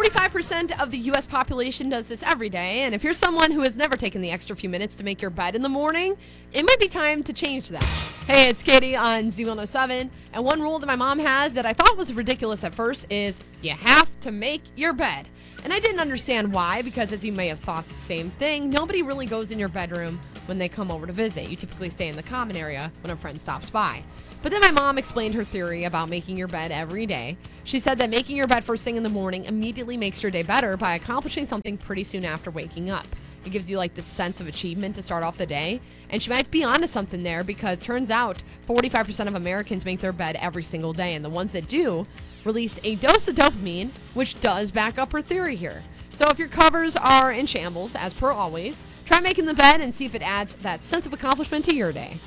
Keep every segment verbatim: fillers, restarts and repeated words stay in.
forty-five percent of the U S population does this every day, and if you're someone who has never taken the extra few minutes to make your bed in the morning, it might be time to change that. Hey, it's Katie on Z one oh seven, and one rule that my mom has that I thought was ridiculous at first is you have to make your bed. And I didn't understand why, because as you may have thought the same thing, nobody really goes in your bedroom when they come over to visit. You typically stay in the common area when a friend stops by. But then my mom explained her theory about making your bed every day. She said that making your bed first thing in the morning immediately makes your day better by accomplishing something pretty soon after waking up. It gives you like this sense of achievement to start off the day. And she might be onto something there, because turns out forty-five percent of Americans make their bed every single day. And the ones that do release a dose of dopamine, which does back up her theory here. So if your covers are in shambles, as per always, try making the bed and see if it adds that sense of accomplishment to your day.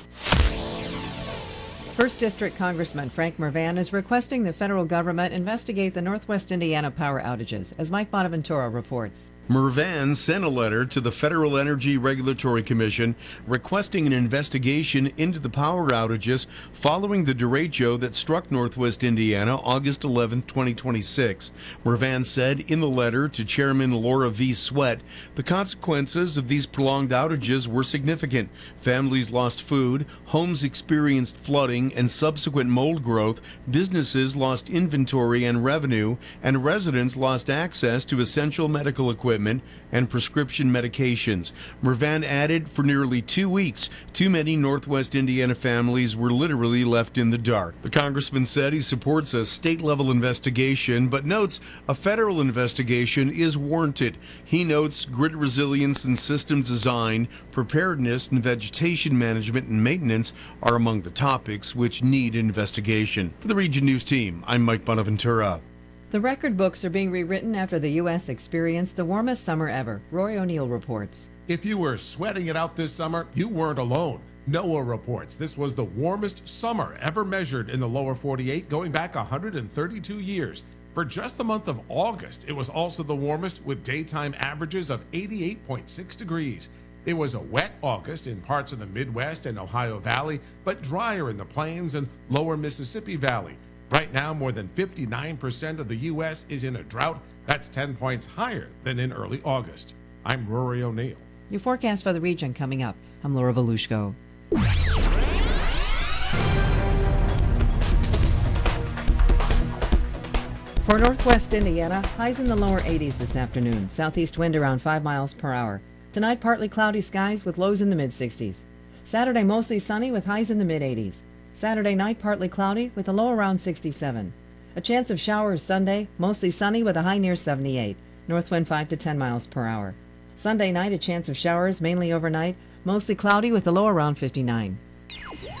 First District Congressman Frank Mervan is requesting the federal government investigate the Northwest Indiana power outages, as Mike Bonaventura reports. Mervan sent a letter to the Federal Energy Regulatory Commission requesting an investigation into the power outages following the derecho that struck Northwest Indiana August eleventh, twenty twenty-six. Mervan said in the letter to Chairman Laura V. Sweat, the consequences of these prolonged outages were significant. Families lost food, homes experienced flooding and subsequent mold growth, businesses lost inventory and revenue, and residents lost access to essential medical equipment and prescription medications. Mervan added, for nearly two weeks, too many Northwest Indiana families were literally left in the dark. The congressman said he supports a state-level investigation, but notes a federal investigation is warranted. He notes grid resilience and systems design, preparedness, and vegetation management and maintenance are among the topics which need investigation. For the Region News Team, I'm Mike Bonaventura. The record books are being rewritten after the U S experienced the warmest summer ever. Roy O'Neill reports. If you were sweating it out this summer, you weren't alone. NOAA reports this was the warmest summer ever measured in the lower forty-eight, going back one hundred thirty-two years. For just the month of August, it was also the warmest, with daytime averages of eighty-eight point six degrees. It was a wet August in parts of the Midwest and Ohio Valley, but drier in the plains and lower Mississippi Valley. Right now, more than fifty-nine percent of the U S is in a drought. That's ten points higher than in early August. I'm Rory O'Neill. Your forecast for the region coming up. I'm Laura Volushko. For Northwest Indiana, highs in the lower eighties this afternoon. Southeast wind around five miles per hour. Tonight, partly cloudy skies with lows in the mid sixties. Saturday, mostly sunny with highs in the mid eighties. Saturday night, partly cloudy with a low around sixty-seven. A chance of showers Sunday, mostly sunny with a high near seventy-eight. North wind five to ten miles per hour. Sunday night, a chance of showers mainly overnight, mostly cloudy with a low around fifty-nine.